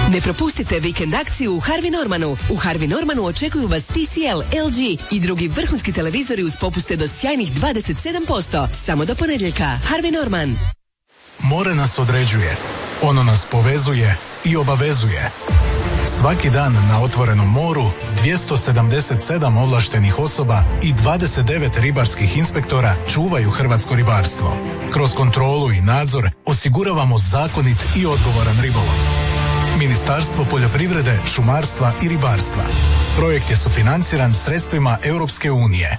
Ne propustite vikend akciju u Harvey Normanu. U Harvey Normanu očekuju vas TCL, LG i drugi vrhunski televizori uz popuste do sjajnih 27%. Samo do ponedjeljka. Harvey Norman. More nas određuje. Ono nas povezuje i obavezuje. Svaki dan na otvorenom moru 277 ovlaštenih osoba i 29 ribarskih inspektora čuvaju hrvatsko ribarstvo. Kroz kontrolu i nadzor osiguravamo zakonit i odgovoran ribolov. Ministarstvo poljoprivrede, šumarstva i ribarstva. Projekt je sufinanciran sredstvima Europske unije.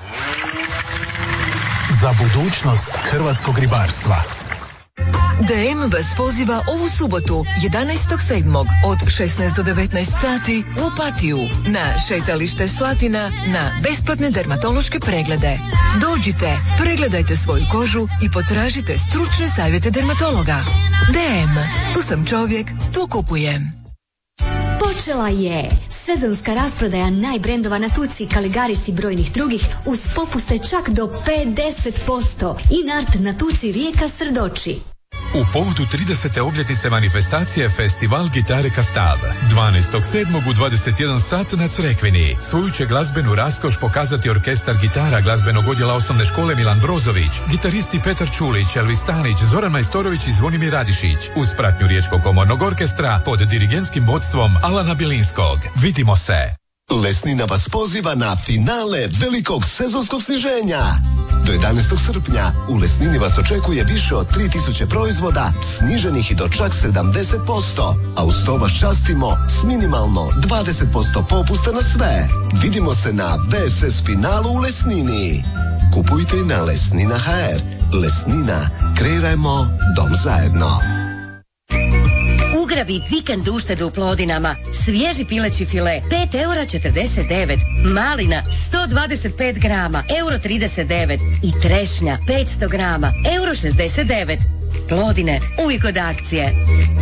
Za budućnost hrvatskog ribarstva. DM vas poziva ovu subotu, 11.7. od 16 do 19 sati u Opatiju na šetalište Slatina na besplatne dermatološke preglede. Dođite, pregledajte svoju kožu i potražite stručne savjete dermatologa. DM, tu sam čovjek, tu kupujem. Počela je sezonska rasprodaja najbrendova na Tuci, Caligaris i brojnih drugih uz popuste čak do 50%. Inart na Tuci Rijeka Srdoči. U povodu 30. obljetnice manifestacije Festival gitare Kastav 12.7. u 21 sat na Crekvini. Svoju će glazbenu raskoš pokazati orkestar gitara glazbenog odjela osnovne škole Milan Brozović, gitaristi Petar Čulić, Elvis Stanić, Zoran Majstorović i Zvonimir Radišić uz pratnju Riječkog komornog orkestra pod dirigentskim vodstvom Alana Bilinskog. Vidimo se! Lesnina vas poziva na finale velikog sezonskog sniženja. Do 11. srpnja u Lesnini vas očekuje više od 3000 proizvoda sniženih i do čak 70%, a uz to vas častimo s minimalno 20% popusta na sve. Vidimo se na VSS finalu u Lesnini. Kupujte i na Lesnina.hr. Lesnina, kreirajmo dom zajedno. Ugrabi vikend uštedu u Plodinama. Svježi pileći file 5,49 €, malina 125 grama, €39 i trešnja 500 grama, €69. Plodine, uvijek od akcije.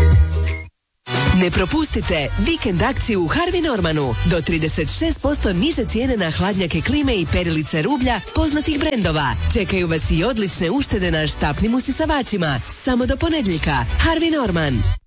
Ne propustite vikend akciju u Harvey Normanu. Do 36% niže cijene na hladnjake klime i perilice rublja poznatih brendova. Čekaju vas i odlične uštede na štapnim usisavačima. Samo do ponedjeljka. Harvey Norman.